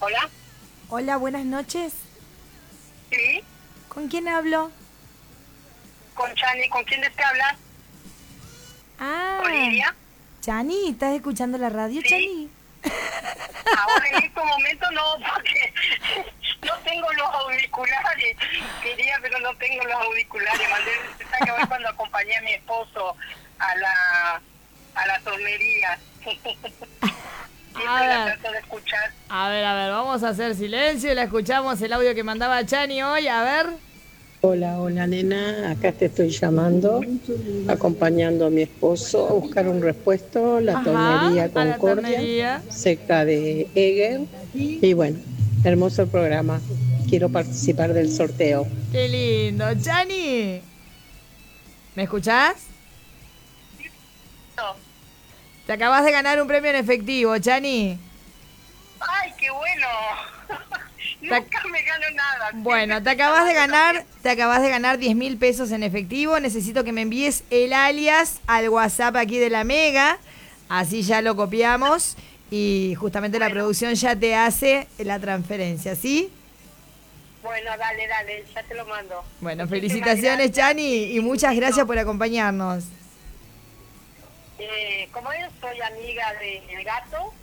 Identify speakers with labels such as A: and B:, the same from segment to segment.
A: Hola.
B: Hola, buenas noches.
A: Sí,
B: ¿Con quién hablo?
A: con Chani. ¿Con quién desea hablar? ¿Con
B: Ah,
A: Lidia?
B: Chani, ¿estás escuchando la radio,
A: Sí.
B: Chani?
A: Ahora en este momento no, porque no tengo los auriculares. Quería, pero no tengo los auriculares. Mandé el mensaje hoy cuando acompañé a mi esposo a la tornería. Siempre la trato de escuchar.
C: A ver, vamos a hacer silencio y la escuchamos el audio que mandaba Chani hoy, a ver.
D: Hola, hola nena, acá te estoy llamando, acompañando a mi esposo a buscar un repuesto, la tornería
C: a la
D: Concordia,
C: tornería.
D: cerca de Eger. Y bueno, hermoso el programa, quiero participar del sorteo.
C: Qué lindo. Chani, ¿me escuchás?
A: No.
C: Te acabas de ganar un premio en efectivo, Chani.
A: ¡Ay, qué bueno! Nunca me gano nada.
C: Bueno, te acabas de ganar 10.000 pesos en efectivo. Necesito que me envíes el alias al WhatsApp aquí de la Mega. Así ya lo copiamos y justamente la producción ya te hace la transferencia, ¿sí?
A: Bueno, dale, ya te lo mando.
C: Bueno,
A: Muchísimas
C: felicitaciones,
A: gracias.
C: Chani, y muchas gracias por acompañarnos.
A: Como yo soy amiga del gato,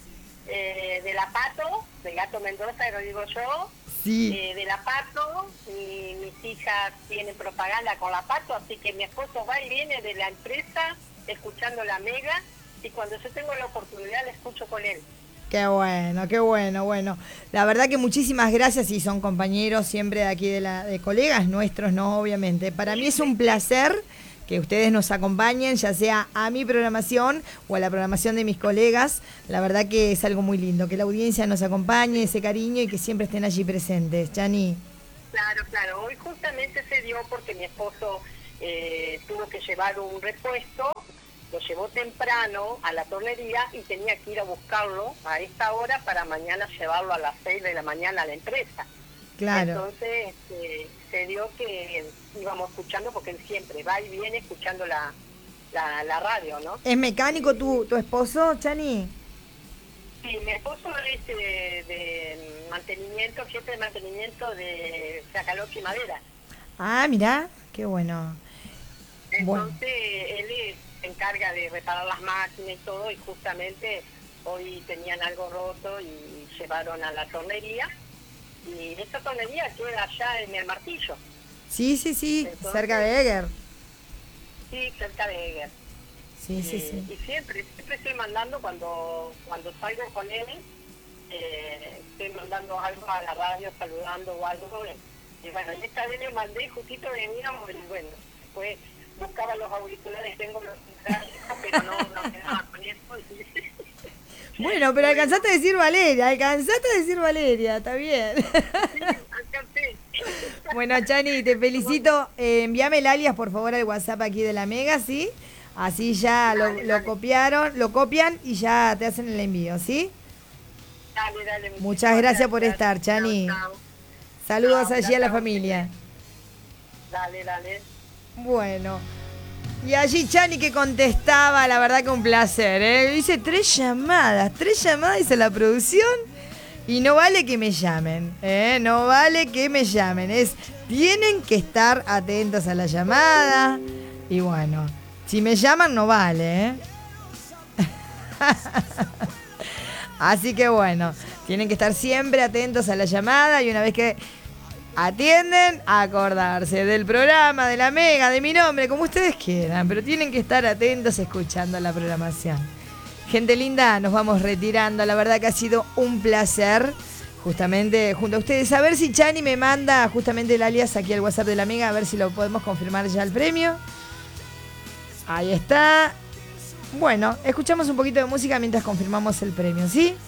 A: de la Pato, del gato Mendoza, lo digo yo,
C: Sí.
A: de la Pato, y mis hijas tienen propaganda con la Pato, así que mi esposo va y viene de la empresa escuchando la Mega, y cuando yo tengo la oportunidad la escucho con él.
C: Qué bueno. Bueno, la verdad que muchísimas gracias y son compañeros siempre de aquí de colegas nuestros, ¿no? Obviamente. Para mí es un placer que ustedes nos acompañen, ya sea a mi programación o a la programación de mis colegas. La verdad que es algo muy lindo, que la audiencia nos acompañe, ese cariño y que siempre estén allí presentes. Chani.
A: Claro. Hoy justamente se dio porque mi esposo tuvo que llevar un repuesto, lo llevó temprano a la tornería y tenía que ir a buscarlo a esta hora para mañana llevarlo a las 6 de la mañana a la empresa.
C: Claro.
A: Entonces se dio que íbamos escuchando porque él siempre va y viene escuchando la radio, ¿no?
C: ¿Es mecánico tu esposo, Chani?
A: Sí, mi esposo es de mantenimiento, jefe de mantenimiento de Chacaloche y Madera.
C: Ah, mirá, qué bueno.
A: Entonces él se encarga de reparar las máquinas y todo, y justamente hoy tenían algo roto y llevaron a la tornería. Y esta tornería queda allá en el Martillo.
C: Sí,
A: Entonces,
C: cerca de Eger.
A: Sí, cerca de Eger.
C: Sí.
A: Y siempre estoy mandando cuando salgo con él, estoy mandando algo a la radio, saludando o algo. Y bueno, esta vez le mandé, justito veníamos, y bueno, después buscaba los auriculares, tengo los pero no me daba con eso.
C: Bueno, pero alcanzaste a decir Valeria, está bien.
A: Sí, alcancé.
C: Bueno, Chani, te felicito. Envíame el alias, por favor, al WhatsApp aquí de la Mega, ¿sí? Así ya lo copian y ya te hacen el envío, ¿sí?
A: Dale.
C: Muchas gracias por estar, Chani.
A: Chao.
C: Saludos
A: Chao,
C: allí a la
A: chao.
C: familia.
A: Dale.
C: Bueno. Y allí Chani que contestaba, la verdad que un placer, ¿eh? Dice 3 llamadas hizo la producción y no vale que me llamen, ¿eh? No vale que me llamen, tienen que estar atentos a la llamada y bueno, si me llaman no vale, ¿eh? Así que bueno, tienen que estar siempre atentos a la llamada y una vez que atienden, a acordarse del programa, de la Mega, de mi nombre, como ustedes quieran, pero tienen que estar atentos escuchando la programación. Gente linda, nos vamos retirando. La verdad que ha sido un placer, justamente junto a ustedes. A ver si Chani me manda justamente el alias aquí al WhatsApp de la Mega, a ver si lo podemos confirmar ya el premio. Ahí está. Bueno, escuchamos un poquito de música mientras confirmamos el premio, ¿sí?